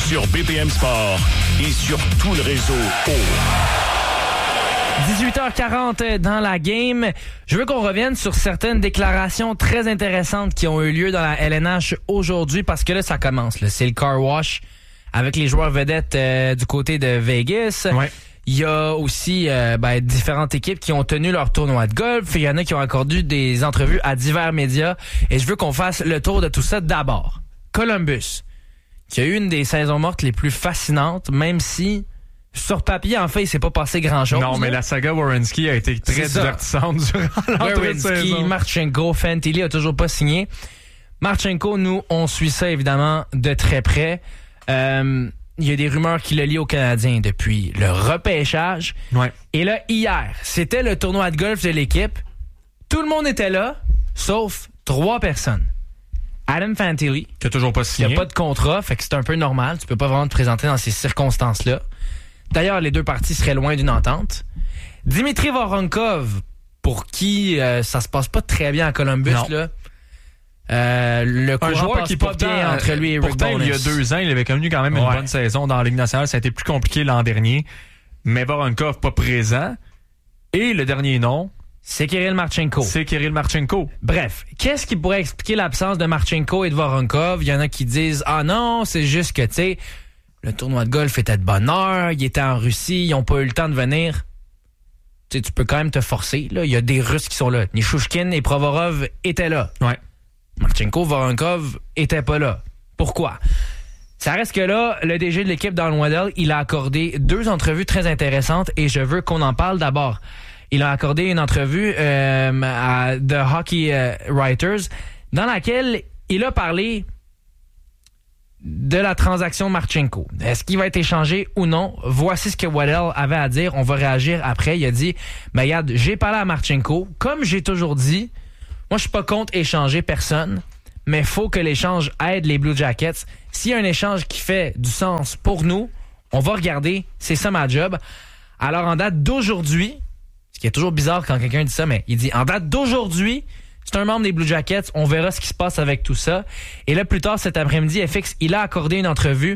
sur BPM Sport et sur tout le réseau 18h40 dans la game. Je veux qu'on revienne sur certaines déclarations très intéressantes qui ont eu lieu dans la LNH aujourd'hui parce que là, ça commence. Là. C'est le car wash avec les joueurs vedettes du côté de Vegas. Ouais. Il y a aussi différentes équipes qui ont tenu leur tournoi de golf. Il y en a qui ont accordé des entrevues à divers médias. Et je veux qu'on fasse le tour de tout ça d'abord. Columbus, qui a eu une des saisons mortes les plus fascinantes, même si... Sur papier, en fait, il s'est pas passé grand-chose. Non, mais la saga Werenski a été très divertissante durant l'entrée de saison. Marchenko, Fantilli a toujours pas signé. Marchenko, nous, on suit ça évidemment de très près. Il y a des rumeurs qui le lient aux Canadiens depuis le repêchage. Ouais. Et là, hier, c'était le tournoi de golf de l'équipe. Tout le monde était là, sauf 3 personnes. Adam Fantilli, qui a toujours pas signé. Il n'y a pas de contrat, fait que c'est un peu normal. Tu peux pas vraiment te présenter dans ces circonstances-là. D'ailleurs, les deux parties seraient loin d'une entente. Dimitri Voronkov, pour qui ça se passe pas très bien à Columbus, là. Le courant un joueur passe qui pas bien entre lui et Rick pourtant, Bowness. il y a 2 ans, il avait connu quand même une bonne saison dans la Ligue nationale. Ça a été plus compliqué l'an dernier. Mais Voronkov pas présent. Et le dernier nom, c'est Kirill Marchenko. Bref, qu'est-ce qui pourrait expliquer l'absence de Marchenko et de Voronkov? Il y en a qui disent « Ah non, c'est juste que, tu sais... » Le tournoi de golf était de bonne heure, il était en Russie, ils n'ont pas eu le temps de venir. Tu sais, tu peux quand même te forcer. Là. Il y a des Russes qui sont là. Nishushkin et Provorov étaient là. Ouais. Marchenko, Voronkov étaient pas là. Pourquoi? Ça reste que là, le DG de l'équipe dans le Waddell, il a accordé 2 entrevues très intéressantes et je veux qu'on en parle d'abord. Il a accordé une entrevue à The Hockey Writers dans laquelle il a parlé de la transaction Marchenko. Est-ce qu'il va être échangé ou non? Voici ce que Waddell avait à dire. On va réagir après. Il a dit, ben regarde, j'ai parlé à Marchenko. Comme j'ai toujours dit, moi je suis pas contre échanger personne, mais faut que l'échange aide les Blue Jackets. S'il y a un échange qui fait du sens pour nous, on va regarder. C'est ça ma job. Alors en date d'aujourd'hui, ce qui est toujours bizarre quand quelqu'un dit ça, mais il dit en date d'aujourd'hui, c'est un membre des Blue Jackets. On verra ce qui se passe avec tout ça. Et là, plus tard cet après-midi, FX, il a accordé une entrevue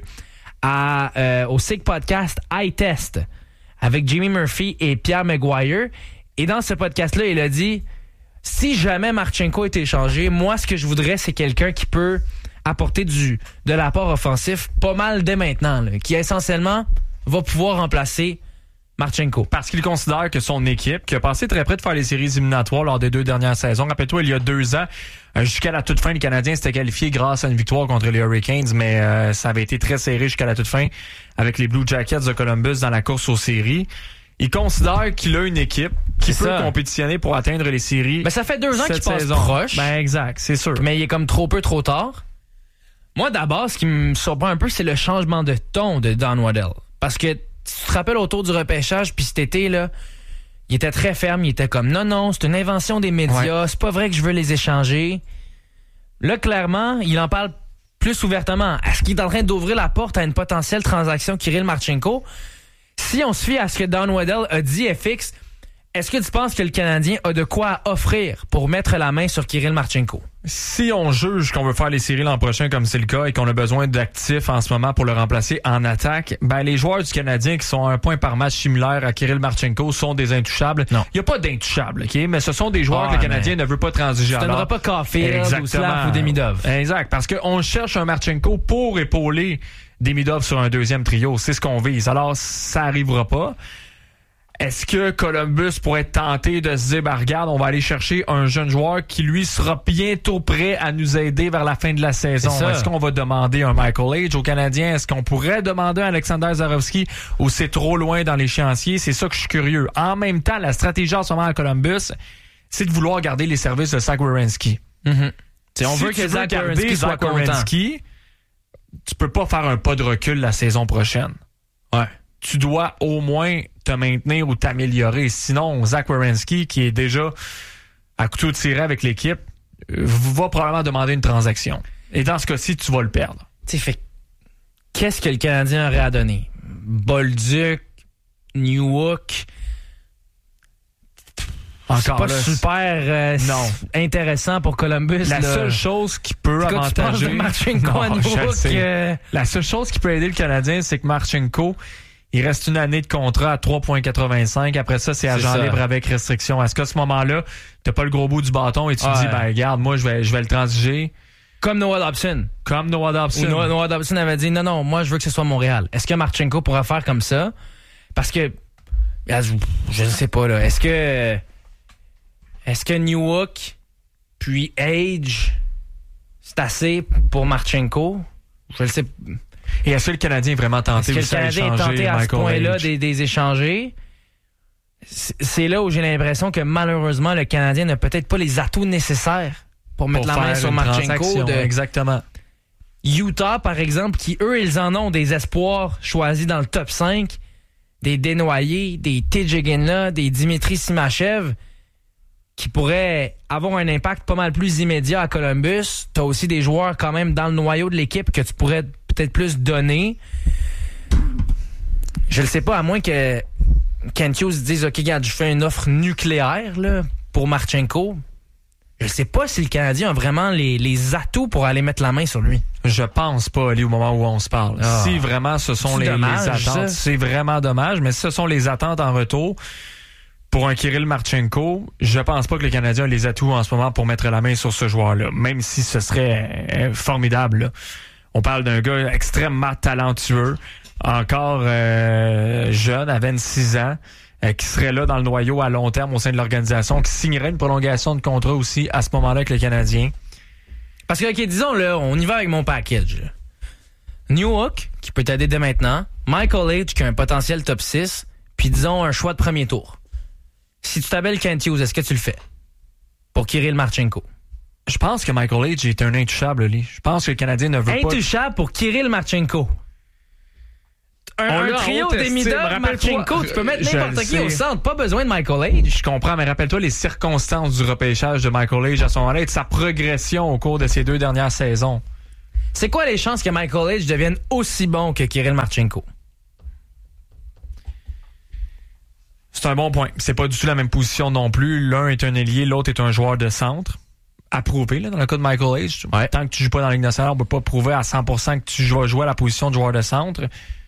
au SIG Podcast iTest avec Jimmy Murphy et Pierre Maguire. Et dans ce podcast-là, il a dit, si jamais Marchenko est échangé, moi, ce que je voudrais, c'est quelqu'un qui peut apporter de l'apport offensif pas mal dès maintenant, là, qui essentiellement va pouvoir remplacer Marchenko. Parce qu'il considère que son équipe, qui a passé très près de faire les séries éliminatoires lors des 2 dernières saisons, rappelle-toi, il y a 2 ans, jusqu'à la toute fin, le Canadien s'était qualifié grâce à une victoire contre les Hurricanes, mais ça avait été très serré jusqu'à la toute fin avec les Blue Jackets de Columbus dans la course aux séries. Il considère qu'il a une équipe qui peut compétitionner pour atteindre les séries. Mais ça fait 2 ans qu'il passe proche. Ben exact, c'est sûr. Mais il est comme trop peu, trop tard. Moi, d'abord, ce qui me surprend un peu, c'est le changement de ton de Don Waddell. Parce que tu te rappelles autour du repêchage, puis cet été, là, il était très ferme, il était comme non, c'est une invention des médias, c'est pas vrai que je veux les échanger. Là, clairement, il en parle plus ouvertement. Est-ce qu'il est en train d'ouvrir la porte à une potentielle transaction Kirill Marchenko? Si on se fie à ce que Don Waddell a dit, FX, est-ce que tu penses que le Canadien a de quoi offrir pour mettre la main sur Kirill Marchenko? Si on juge qu'on veut faire les séries l'an prochain comme c'est le cas et qu'on a besoin d'actifs en ce moment pour le remplacer en attaque, ben les joueurs du Canadien qui sont à un point par match similaire à Kirill Marchenko sont des intouchables. Non. Il n'y a pas d'intouchables, OK? Mais ce sont des joueurs que le Canadien ne veut pas transiger. Tu ne donneras pas Caulfield ou Slav ou Demidov. Exact, parce qu'on cherche un Marchenko pour épauler Demidov sur un 2e trio. C'est ce qu'on vise. Alors, ça arrivera pas. Est-ce que Columbus pourrait être tenté de se dire, ben regarde, on va aller chercher un jeune joueur qui, lui, sera bientôt prêt à nous aider vers la fin de la saison? Est-ce qu'on va demander un Michael Age aux Canadiens? Est-ce qu'on pourrait demander un Alexander Zarovski ou c'est trop loin dans l'échéancier? C'est ça que je suis curieux. En même temps, la stratégie en ce moment à Columbus, c'est de vouloir garder les services de Zach Werenski. On veut que Zach Werenski soit content. Tu peux pas faire un pas de recul la saison prochaine. Ouais. Tu dois au moins te maintenir ou t'améliorer. Sinon, Zach Werenski, qui est déjà à couteau tiré avec l'équipe, va probablement demander une transaction. Et dans ce cas-ci, tu vas le perdre. Tu sais, qu'est-ce que le Canadien aurait à donner? Bolduc, Newhook. c'est pas super intéressant pour Columbus. La seule chose qui peut avantager la seule chose qui peut aider le Canadien, c'est que Marchenko, il reste une année de contrat à 3,85. Après ça, c'est agent libre avec restriction. Est-ce qu'à ce moment-là, t'as pas le gros bout du bâton et tu te dis, ben regarde, moi je vais le transiger? Comme Noah Dobson. Noah Dobson avait dit, non, moi je veux que ce soit Montréal. Est-ce que Marchenko pourra faire comme ça? Parce que, je ne sais pas, là. Est-ce que Newhook puis Age, c'est assez pour Marchenko? Je le sais. Et est-ce que le Canadien est vraiment tenté aussi à échanger? Est-ce que le Canadien est tenté à ce point-là des échanger? C'est là où j'ai l'impression que malheureusement, le Canadien n'a peut-être pas les atouts nécessaires pour mettre la main sur Marchenko. Exactement. Utah, par exemple, qui, eux, ils en ont des espoirs choisis dans le top 5, des Desnoyers, des TJ Ginla, des Dimitri Simachev, qui pourraient avoir un impact pas mal plus immédiat à Columbus. T'as aussi des joueurs quand même dans le noyau de l'équipe que tu pourrais peut-être plus donner. Je le sais pas, à moins que Kent Hughes dise « OK, regarde, je fais une offre nucléaire là, pour Marchenko ». Je sais pas si le Canadien a vraiment les atouts pour aller mettre la main sur lui. Je pense pas, Ali, au moment où on se parle. Si vraiment ce sont les attentes, c'est vraiment dommage, mais si ce sont les attentes en retour pour un Kirill Marchenko, je pense pas que le Canadien a les atouts en ce moment pour mettre la main sur ce joueur-là, même si ce serait formidable. Là. On parle d'un gars extrêmement talentueux, encore jeune, à 26 ans, qui serait là dans le noyau à long terme au sein de l'organisation, qui signerait une prolongation de contrat aussi à ce moment-là avec le Canadien. Parce que, OK, disons, là, on y va avec mon package. Newhook, qui peut t'aider dès maintenant. Michael Age, qui a un potentiel top 6. Puis, disons, un choix de premier tour. Si tu t'appelles Kent Hughes, est-ce que tu le fais? Pour Kirill Marchenko. Je pense que Michael Age est un intouchable, lui. Je pense que le Canadien ne veut pas... Intouchable pour Kirill Marchenko. Un trio d'Emidov, Marchenko, tu peux mettre n'importe qui au centre. Pas besoin de Michael Age. Je comprends, mais rappelle-toi les circonstances du repêchage de Michael Age à ce moment-là et de sa progression au cours de ces 2 dernières saisons. C'est quoi les chances que Michael Age devienne aussi bon que Kirill Marchenko? C'est un bon point. C'est pas du tout la même position non plus. L'un est un ailier, l'autre est un joueur de centre. Approuvé, là, dans le cas de Michael Age. Ouais. Tant que tu joues pas dans la Ligue nationale, on peut pas prouver à 100% que tu vas jouer à la position de joueur de centre.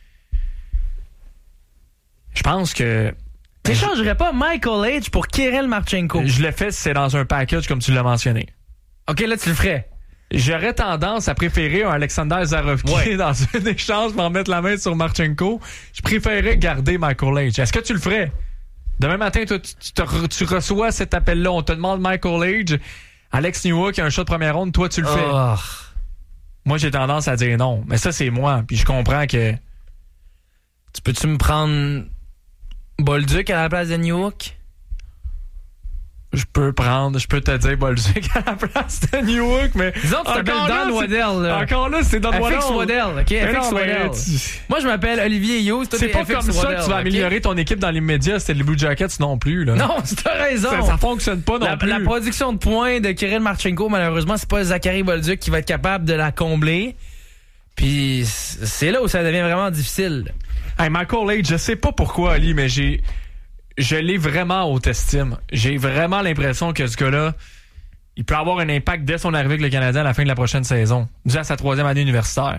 Je pense que... T'échangerais pas Michael Age pour Kirill Marchenko? Je l'ai fait si c'est dans un package comme tu l'as mentionné. OK, là, tu le ferais. J'aurais tendance à préférer un Alexander Zarovki dans un échange pour en mettre la main sur Marchenko. Je préférerais garder Michael Age. Est-ce que tu le ferais? Demain matin, toi, tu reçois cet appel-là. On te demande Michael Age. Alex Newhook qui a un shot de première ronde. Toi, tu le fais. Moi, j'ai tendance à dire non. Mais ça, c'est moi. Puis je comprends que... Peux-tu me prendre... Bolduc à la place de Newhook? Je peux te dire Bolduc à la place de Newhook, mais... Disons que tu t'appelles Don Waddell, là. Encore là, c'est Don Waddell. FX Waddell, OK? FX Waddell. Moi, je m'appelle Olivier Hughes. C'est pas comme ça que tu vas améliorer ton équipe dans l'immédiat, c'était les Blue Jackets non plus, là. Non, t'as raison. Ça fonctionne pas non plus. La production de points de Kirill Marchenko, malheureusement, c'est pas Zachary Bolduc qui va être capable de la combler. Puis c'est là où ça devient vraiment difficile. Hey, Michael Age, je sais pas pourquoi, Ali, mais je l'ai vraiment haute estime. J'ai vraiment l'impression que ce gars-là, il peut avoir un impact dès son arrivée avec le Canadien à la fin de la prochaine saison, dû à sa 3e année universitaire.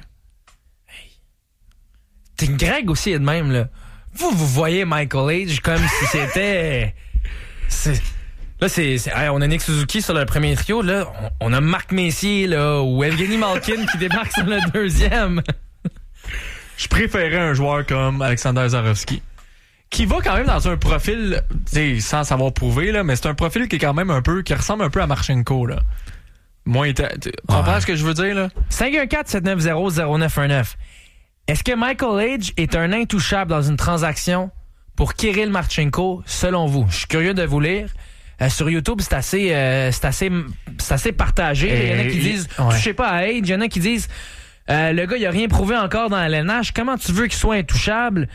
Hey. Greg aussi est de même, là. Vous voyez Michael Age comme si c'était... Là, hey, on a Nick Suzuki sur le premier trio, là. On a Marc Messier, là, ou Evgeny Malkin qui débarque sur le 2e. Je préférais un joueur comme Alexander Zarovski, qui va quand même dans un profil, sans savoir prouver, là, mais c'est un profil qui est quand même qui ressemble un peu à Marchenko, là. Moi, tu comprends ce que je veux dire, là? 514-790-0919. Est-ce que Michael Age est un intouchable dans une transaction pour Kirill Marchenko, selon vous? Je suis curieux de vous lire. Sur YouTube, c'est assez partagé. Il y en a qui disent, touchez pas à Age. Il y en a qui disent, le gars, il a rien prouvé encore dans la LNH. Comment tu veux qu'il soit intouchable?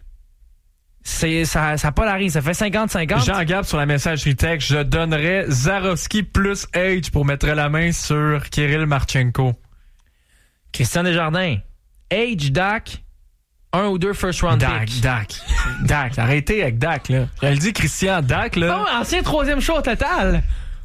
Ça polarise. Ça fait 50-50. Jean Gab sur la messagerie texte, je donnerais Zarovski plus Age pour mettre la main sur Kirill Marchenko. Christian Desjardins. Age, Dak, 1 ou 2 first round picks. Dak. Arrêtez avec Dak, là. Je le dis, Christian, Dak, là. Oh, ancien 3e choix au total.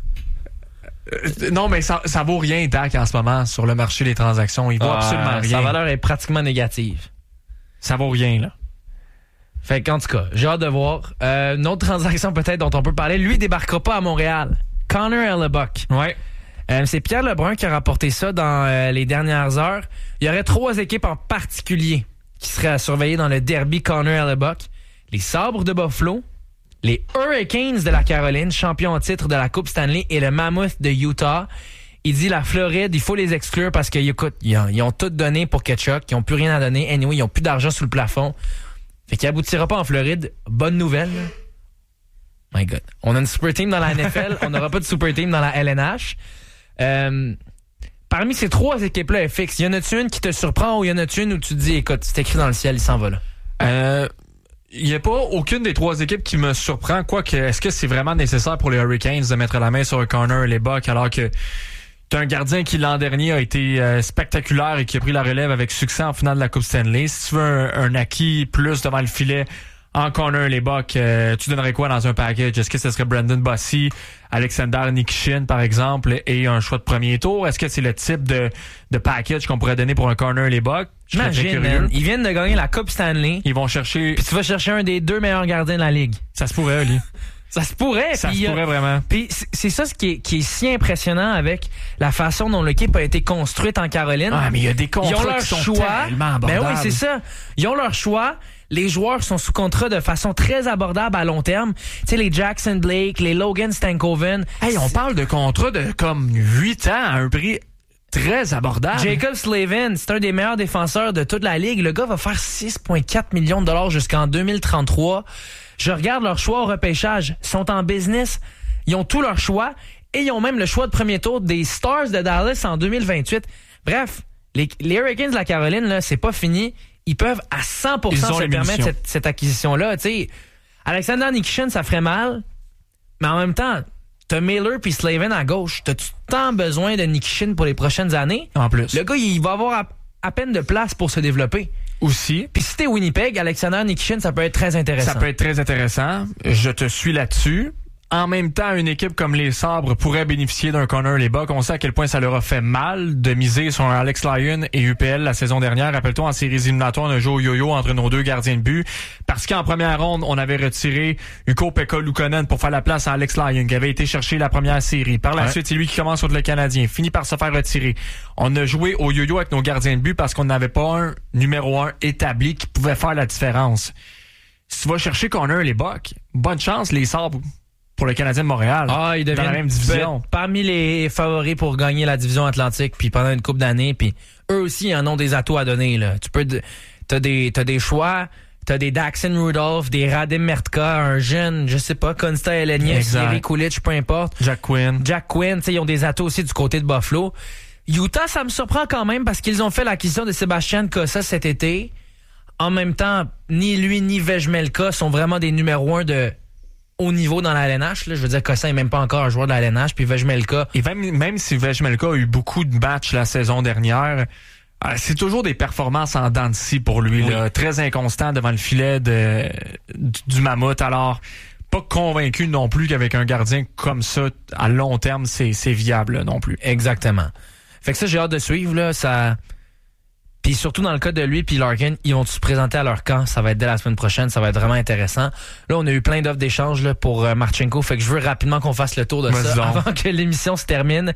Non, mais ça vaut rien, Dak, en ce moment, sur le marché des transactions. Il vaut absolument rien. Sa valeur est pratiquement négative. Ça vaut rien, là. Fait qu'en tout cas, j'ai hâte de voir. Une autre transaction peut-être dont on peut parler. Lui, il débarquera pas à Montréal. Connor Hellebuyck. Ouais. C'est Pierre Lebrun qui a rapporté ça dans les dernières heures. Il y aurait 3 équipes en particulier qui seraient à surveiller dans le derby Connor Hellebuyck. Les Sabres de Buffalo, les Hurricanes de la Caroline, champions en titre de la Coupe Stanley, et le Mammoth de Utah. Il dit la Floride, il faut les exclure parce qu'ils ont tout donné pour Ketchuk. Ils n'ont plus rien à donner. Anyway, ils n'ont plus d'argent sous le plafond. Fait qu'il aboutira pas en Floride. Bonne nouvelle. My God. On a une super team dans la NFL. On n'aura pas de super team dans la LNH. Parmi ces 3 équipes-là, FX, y en a-tu une qui te surprend ou y en a-tu une où tu te dis, écoute, c'est écrit dans le ciel, il s'en va là? Il n'y a pas aucune des 3 équipes qui me surprend. Quoique, est-ce que c'est vraiment nécessaire pour les Hurricanes de mettre la main sur Connor Hellebuyck alors que t'as un gardien qui l'an dernier a été spectaculaire et qui a pris la relève avec succès en finale de la Coupe Stanley. Si tu veux un acquis plus devant le filet en Connor Hellebuyck, tu donnerais quoi dans un package? Est-ce que ce serait Brandon Bossy, Alexander Nikishin, par exemple, et un choix de premier tour? Est-ce que c'est le type de package qu'on pourrait donner pour un Connor Hellebuyck? Imagine, man, ils viennent de gagner la Coupe Stanley. Ils vont chercher... Puis tu vas chercher un des 2 meilleurs gardiens de la Ligue. Ça se pourrait, Oli. Ça se pourrait. Ça se pourrait vraiment. Puis c'est ça ce qui est si impressionnant avec la façon dont l'équipe a été construite en Caroline. Ah, mais il y a des contrats ils ont leur qui sont choix. tellement abordables. Ben oui, c'est ça. Ils ont leur choix. Les joueurs sont sous contrat de façon très abordable à long terme. Tu sais, les Jackson Blake, les Logan Stankoven. Hey, on parle de contrats de comme 8 ans à un prix très abordable. Jacob Slavin, c'est un des meilleurs défenseurs de toute la Ligue. Le gars va faire 6,4 millions de dollars jusqu'en 2033. Je regarde leurs choix au repêchage. Ils sont en business. Ils ont tous leurs choix. Et ils ont même le choix de premier tour des Stars de Dallas en 2028. Bref, les Hurricanes de la Caroline, là, c'est pas fini. Ils peuvent à 100% se permettre cette acquisition-là. T'sais, Alexander Nikishin, ça ferait mal. Mais en même temps, t'as Miller puis Slavin à gauche. T'as-tu tant besoin de Nikishin pour les prochaines années? En plus. Le gars, il va avoir à peine de place pour se développer. Aussi. Puis si t'es Winnipeg, Alexander Nikishin, ça peut être très intéressant. Ça peut être très intéressant. Je te suis là-dessus. En même temps, une équipe comme les Sabres pourrait bénéficier d'un Connor Hellebuyck. On sait à quel point ça leur a fait mal de miser sur un Alex Lyon et UPL la saison dernière. Rappelle-toi, en séries éliminatoires, on a joué au yo-yo entre nos 2 gardiens de but. Parce qu'en première ronde, on avait retiré Ukko-Pekka Luukkonen pour faire la place à Alex Lyon, qui avait été chercher la première série. Par la suite, c'est lui qui commence contre le Canadien. Finit par se faire retirer. On a joué au yo-yo avec nos gardiens de but parce qu'on n'avait pas un numéro 1 établi qui pouvait faire la différence. Si tu vas chercher Connor Hellebuyck, bonne chance, les Sabres, pour le Canadien de Montréal. Ils deviennent dans la même division. Parmi les favoris pour gagner la division Atlantique puis pendant une couple d'années, puis eux aussi ils en ont des atouts à donner là. T'as des choix, t'as des Daxon Rudolph, des Radim Mertka, un jeune, je sais pas, Konsta Elenius, Eric Kulich, peu importe. Jack Quinn, ils ont des atouts aussi du côté de Buffalo. Utah, ça me surprend quand même parce qu'ils ont fait l'acquisition de Sébastien Cossa cet été. En même temps, ni lui ni Vejmelka sont vraiment des numéros 1 de haut niveau dans la LNH. Là. Je veux dire, Cossa n'est même pas encore un joueur de la LNH. Puis Vejmelka... Et même si Vejmelka a eu beaucoup de matchs la saison dernière, c'est toujours des performances en dents de scie pour lui. Oui. Là, très inconstant devant le filet du Mammouth. Alors, pas convaincu non plus qu'avec un gardien comme ça, à long terme, c'est viable là, non plus. Exactement. Fait que ça, j'ai hâte de suivre. Là, ça... Puis surtout dans le cas de lui puis Larkin, ils vont se présenter à leur camp. Ça va être dès la semaine prochaine. Ça va être vraiment intéressant. Là, on a eu plein d'offres d'échange là, pour Marchenko. Fait que je veux rapidement qu'on fasse le tour de ça avant que l'émission se termine.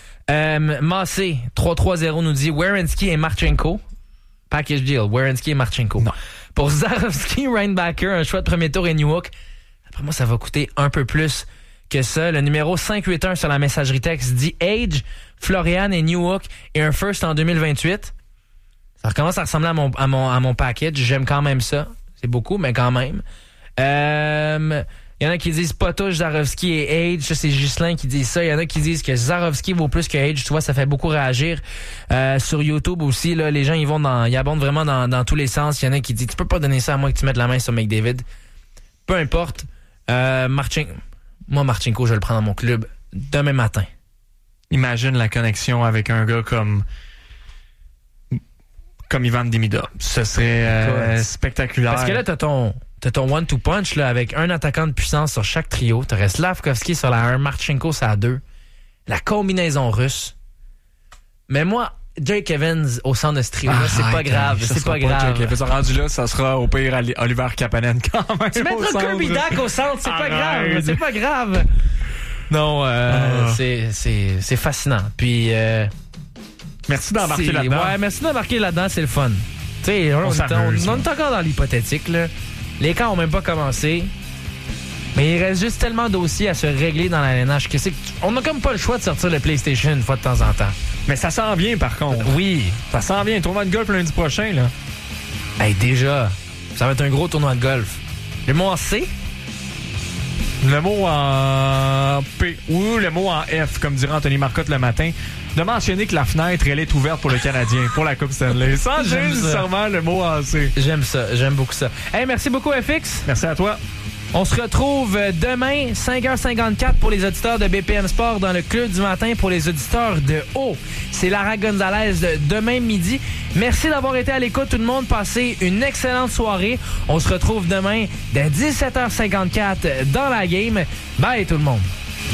Massé, 330 nous dit Werenski et Marchenko. Package deal, Werenski et Marchenko. Non. Pour Zarovski, Reinbacker, un choix de premier tour et Newhook. Après moi, ça va coûter un peu plus que ça. Le numéro 581 sur la messagerie texte dit Age, Florian et Newhook et un first en 2028. Ça recommence à ressembler à mon package. J'aime quand même ça. C'est beaucoup, mais quand même. Il y en a qui disent Potouche, Zarovski et Age. Ça, c'est Ghislain qui dit ça. Il y en a qui disent que Zarovski vaut plus que Age. Tu vois, ça fait beaucoup réagir. Sur YouTube aussi, là, les gens, ils abondent vraiment dans tous les sens. Il y en a qui disent, tu peux pas donner ça à moi que tu mettes la main sur McDavid. Peu importe. Moi, Marchenko, je vais le prendre dans mon club demain matin. Imagine la connexion avec un gars comme comme Ivan Demidov. Ce serait spectaculaire. Parce que là, t'as ton one-two punch là, avec un attaquant de puissance sur chaque trio. T'aurais Slavkovski sur la 1, Marchenko sur la 2. La combinaison russe. Mais moi, Jake Evans au centre de ce trio, c'est pas grave. C'est pas grave. Jake Evans rendu là, ça sera au pire Oliver Kapanen quand même. Tu mettras Kirby Dach au centre, c'est pas grave. C'est pas grave. Non, c'est fascinant. Puis merci d'embarquer là-dedans. Ouais, merci d'embarquer là-dedans, c'est le fun. Tu sais, on est encore dans l'hypothétique là. Les camps ont même pas commencé. Mais il reste juste tellement de dossiers à se régler dans la LNH que on n'a comme pas le choix de sortir le PlayStation une fois de temps en temps. Mais ça s'en vient par contre. Oui. Ça s'en vient. Tournoi de golf lundi prochain, là. Hey, déjà, ça va être un gros tournoi de golf. Le mot en C? Le mot en P ou le mot en F, comme dirait Anthony Marcotte le matin, de mentionner que la fenêtre, elle est ouverte pour le Canadien, pour la Coupe Stanley. Sans nécessairement le mot en C. J'aime ça, j'aime beaucoup ça. Hey, merci beaucoup, FX. Merci à toi. On se retrouve demain, 5h54 pour les auditeurs de BPM Sport dans le Club du matin pour les auditeurs de haut. C'est Lara Gonzalez demain midi. Merci d'avoir été à l'écoute tout le monde. Passez une excellente soirée. On se retrouve demain dès 17h54 dans la game. Bye tout le monde.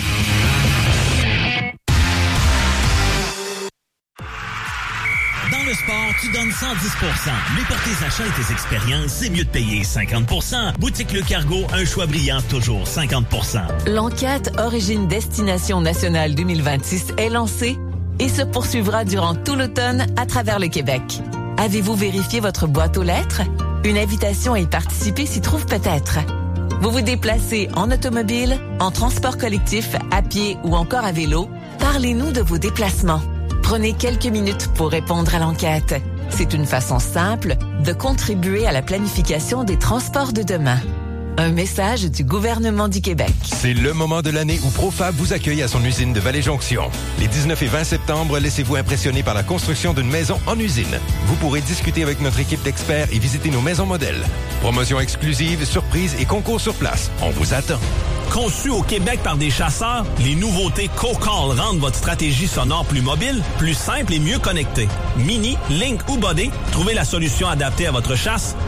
Dans le sport, tu donnes 110%. Mais pour tes achats et tes expériences, c'est mieux de payer 50%. Boutique Le Cargo, un choix brillant, toujours 50%. L'enquête Origine Destination Nationale 2026 est lancée et se poursuivra durant tout l'automne à travers le Québec. Avez-vous vérifié votre boîte aux lettres? Une invitation à y participer s'y trouve peut-être. Vous vous déplacez en automobile, en transport collectif, à pied ou encore à vélo? Parlez-nous de vos déplacements. Prenez quelques minutes pour répondre à l'enquête. C'est une façon simple de contribuer à la planification des transports de demain. Un message du gouvernement du Québec. C'est le moment de l'année où Profab vous accueille à son usine de Vallée-Jonction. Les 19 et 20 septembre, laissez-vous impressionner par la construction d'une maison en usine. Vous pourrez discuter avec notre équipe d'experts et visiter nos maisons modèles. Promotions exclusives, surprises et concours sur place. On vous attend. Conçu au Québec par des chasseurs, les nouveautés Co-Call rendent votre stratégie sonore plus mobile, plus simple et mieux connectée. Mini, Link ou Body, trouvez la solution adaptée à votre chasse